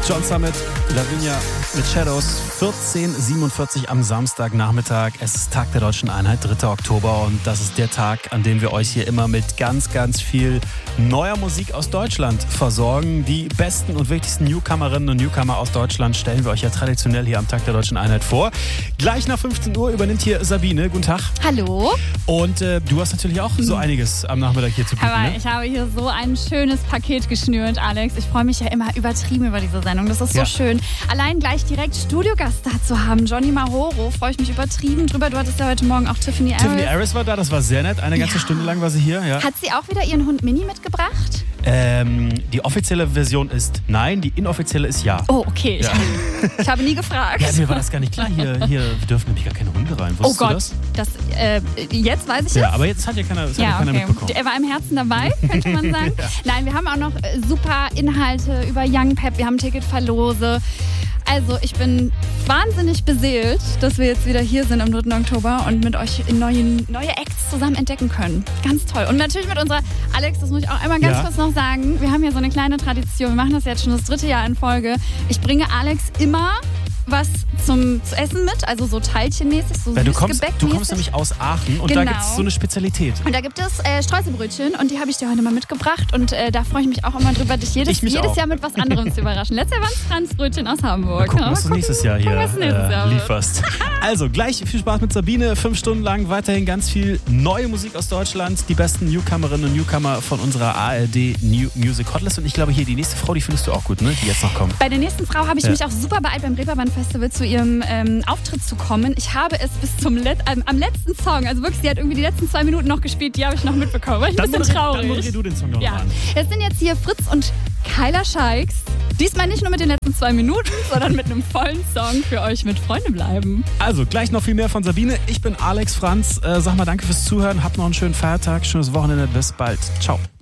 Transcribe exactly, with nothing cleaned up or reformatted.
John Summit, Lavinia mit Shadows, vierzehn Uhr siebenundvierzig am Samstagnachmittag. Es ist Tag der Deutschen Einheit, dritter Oktober, und das ist der Tag, an dem wir euch hier immer mit ganz, ganz viel neuer Musik aus Deutschland versorgen. Die besten und wichtigsten Newcomerinnen und Newcomer aus Deutschland stellen wir euch ja traditionell hier am Tag der Deutschen Einheit vor. Gleich nach fünfzehn Uhr übernimmt hier Sabine. Guten Tag. Hallo. Und äh, du hast natürlich auch so einiges am Nachmittag hier zu bieten. Aber ne? ich habe hier so ein schönes Paket geschnürt, Alex. Ich freue mich ja immer übertrieben über diese Sendung. Das ist so ja. schön. Allein gleich direkt Studiogast da zu haben, Johnny Mahoro, freue ich mich übertrieben drüber. Du hattest ja heute Morgen auch Tiffany Harris. Tiffany Harris war da, das war sehr nett. Eine ganze Ja. Stunde lang war sie hier. Ja. Hat sie auch wieder ihren Hund Mini mitgebracht? Ähm, die offizielle Version ist nein, die inoffizielle ist ja. Oh, okay. Ja. Ich, ich habe nie gefragt. Ja, mir war das gar nicht klar. Hier, hier dürfen nämlich gar keine Hunde rein. Wusstest oh Gott, du das? das äh, jetzt weiß ich es. Ja, aber jetzt hat ja keiner, das hat ja, Ja, keiner okay. mitbekommen. Er war im Herzen dabei, könnte man sagen. Ja. Nein, wir haben auch noch äh, super Inhalte über Young Pep. Wir haben Ticketverlose. Also ich bin wahnsinnig beseelt, dass wir jetzt wieder hier sind am dritten Oktober und mit euch neue, neue Acts zusammen entdecken können. Ganz toll. Und natürlich mit unserer, Alex, das muss ich auch einmal ganz Ja. kurz noch sagen, wir haben hier so eine kleine Tradition, wir machen das jetzt schon das dritte Jahr in Folge. Ich bringe Alex immer was zum zu essen mit, also so teilchenmäßig, so Weil du kommst, Süßgebäckmäßig. du kommst nämlich aus Aachen und Genau. da gibt es so eine Spezialität. Und da gibt es äh, Streuselbrötchen und die habe ich dir heute mal mitgebracht und äh, da freue ich mich auch immer drüber, dich jedes, Ich mich jedes auch. Jahr mit was anderem zu überraschen. Letztes Jahr waren es Franzbrötchen aus Hamburg. Mal gucken, Ja, was du mal nächstes Jahr hier gucken, was nächstes Jahr äh, wird. lieferst. Also, gleich viel Spaß mit Sabine. Fünf Stunden lang weiterhin ganz viel neue Musik aus Deutschland. Die besten Newcomerinnen und Newcomer von unserer A R D New Music Hotlist. Und ich glaube, hier die nächste Frau, die findest du auch gut, ne? Die jetzt noch kommt. Bei der nächsten Frau habe ich Ja. mich auch super beeilt, beim Reeperbahn Festival zu ihrem ähm, Auftritt zu kommen. Ich habe es bis zum Let ähm, am letzten Song, also wirklich, sie hat irgendwie die letzten zwei Minuten noch gespielt, die habe ich noch mitbekommen. War ich ein Dann bisschen moderier, traurig. dann moderier du den Song noch Ja, mal an. es sind jetzt hier Fritz und Kyla Scheiks. Diesmal nicht nur mit den letzten zwei Minuten, sondern mit einem vollen Song für euch mit Freunde bleiben. Also, gleich noch viel mehr von Sabine. Ich bin Alex Franz. Äh, sag mal danke fürs Zuhören. Habt noch einen schönen Feiertag, schönes Wochenende. Bis bald. Ciao.